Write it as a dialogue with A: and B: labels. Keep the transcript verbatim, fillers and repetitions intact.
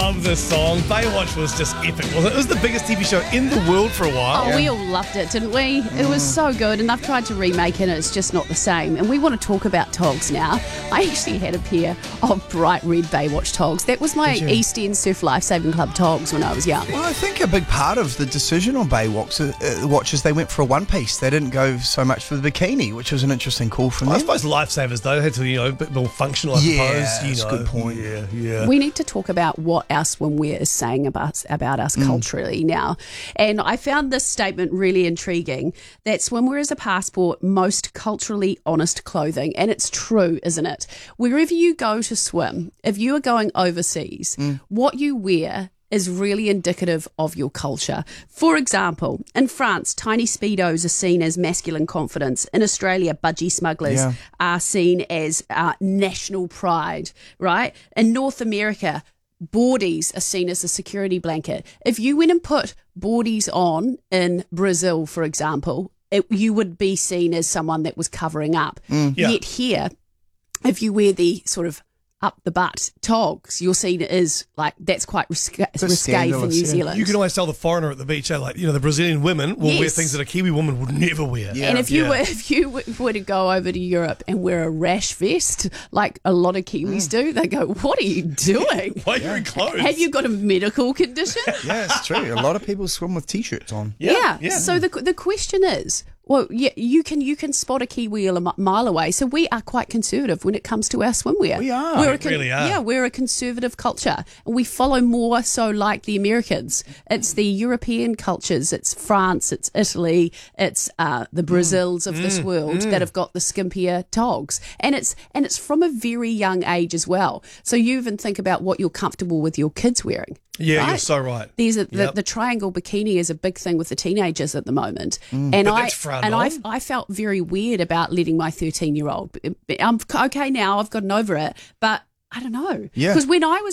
A: love this song. Baywatch was just epic, wasn't it? It was the biggest T V show in the world for a while.
B: Oh, we all loved it, didn't we? It was so good, and they've tried to remake it, and it's just not the same. And we want to talk about togs now. I actually had a pair of bright red Baywatch togs. That was my East End Surf Lifesaving Club togs when I was young.
C: Well, I think a big part of the decision on Baywatch uh, watch is they went for a one piece. They didn't go so much for the bikini, which was an interesting call from
A: I
C: them.
A: suppose lifesavers, though, had to, you know, a bit more functional, I
C: Yeah,
A: suppose. You
C: that's a
A: know.
C: good point.
A: Yeah, yeah.
B: We need to talk about what our swimwear is saying about, about us culturally now. And I found this statement really intriguing, that swimwear is a passport, most culturally honest clothing. And it's true, isn't it? Wherever you go to swim, if you are going overseas, what you wear is really indicative of your culture. For example, in France, tiny Speedos are seen as masculine confidence. In Australia, budgie smugglers
C: Yeah.
B: are seen as uh, national pride, right? In North America, boardies are seen as a security blanket. If you went and put boardies on in Brazil, for example, it, you would be seen as someone that was covering up.
A: Yeah.
B: Yet here, if you wear the sort of up the butt togs, you're seen as like that's quite risque, risque for
C: scandalous,
B: New
C: yeah.
B: Zealand.
A: You can always tell the foreigner at the beach, eh? Like, you know, the Brazilian women will wear
B: Yes.
A: things that a Kiwi woman would never wear.
C: Yeah.
B: And if you
A: Yeah.
B: were if you were were to go over to Europe and wear a rash vest, like a lot of Kiwis do, they go, "What are you doing?
A: Why are you in clothes?
B: Have you got a medical condition?"
C: Yeah, it's true. A lot of people swim with t-shirts on.
A: Yeah, yeah.
B: So the the question is, well, yeah, you can you can spot a Kiwi a mi- mile away. So we are quite conservative when it comes to our swimwear.
C: We are.
B: We're
A: We
B: a con-
A: really are.
B: Yeah, we're a conservative culture, and we follow more so like the Americans. It's the European cultures. It's France. It's Italy. It's uh, the Brazils of this world that have got the skimpier togs, and it's and it's from a very young age as well. So you even think about what you're comfortable with your kids wearing.
A: Yeah, you're
B: right?
A: so right.
B: There's a, the,
A: Yep.
B: the triangle bikini is a big thing with the teenagers at the moment, and
A: But
B: I
A: that's frowned
B: and I,
A: on.
B: I felt very weird about letting my thirteen year old. I'm okay now. I've gotten over it, but I don't know.
C: Yeah.
B: Because when I was